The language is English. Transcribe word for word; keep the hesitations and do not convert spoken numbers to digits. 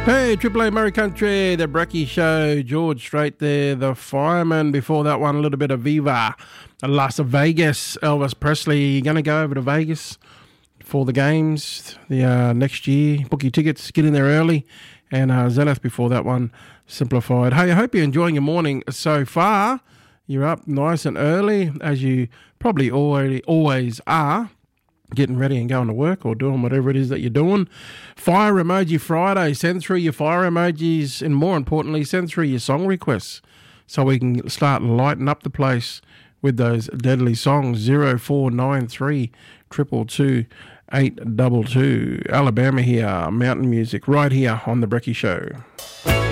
Hey, Triple A Murray Country, the Brecky Show, George Strait there, the Fireman. Before that one, a little bit of Viva Las Vegas, Elvis Presley. You're going to go over to Vegas for the games the uh, next year. Book your tickets, get in there early. And uh, Zenith before that one, Simplified. Hey, I hope you're enjoying your morning so far. You're up nice and early, as you probably already always are. Getting ready and going to work or doing whatever it is that you're doing. Fire Emoji Friday. Send through your fire emojis and, more importantly, send through your song requests so we can start lighting up the place with those deadly songs. zero four nine three, two two two, eight two two. Alabama here, mountain music right here on The Brecky Show.